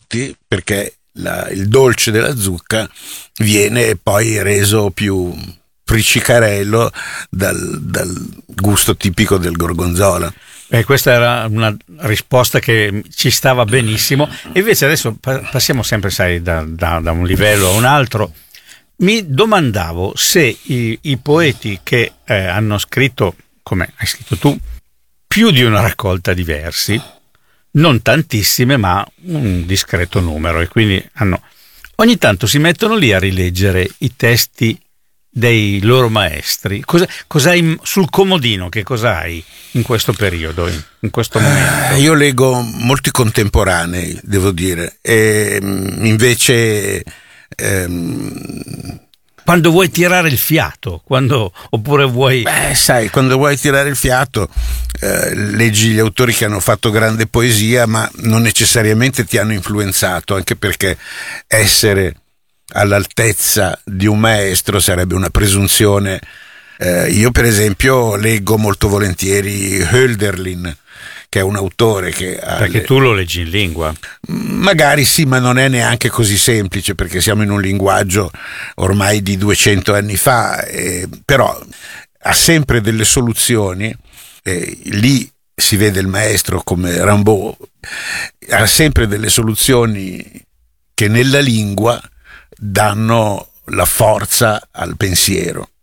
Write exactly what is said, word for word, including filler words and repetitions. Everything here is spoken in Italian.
tutti, perché la, il dolce della zucca viene poi reso più friccicarello dal, dal gusto tipico del gorgonzola. Eh, questa era una risposta che ci stava benissimo. E invece adesso passiamo sempre, sai, da, da, da un livello a un altro. Mi domandavo se i, i poeti che eh, hanno scritto, come hai scritto tu, più di una raccolta di versi, non tantissime ma un discreto numero, e quindi hanno, ogni tanto si mettono lì a rileggere i testi dei loro maestri. Cosa, cosa hai sul comodino? Che cosa hai in questo periodo, in, in questo momento? Io leggo molti contemporanei, devo dire, e invece ehm, quando vuoi tirare il fiato, quando oppure vuoi beh, sai, quando vuoi tirare il fiato eh, leggi gli autori che hanno fatto grande poesia, ma non necessariamente ti hanno influenzato, anche perché essere all'altezza di un maestro sarebbe una presunzione. Eh, io per esempio leggo molto volentieri Hölderlin, che è un autore che ha perché le... tu lo leggi in lingua. Magari sì, ma non è neanche così semplice, perché siamo in un linguaggio ormai di duecento anni fa, eh, però ha sempre delle soluzioni, eh, lì si vede il maestro come Rimbaud, ha sempre delle soluzioni che nella lingua danno la forza al pensiero.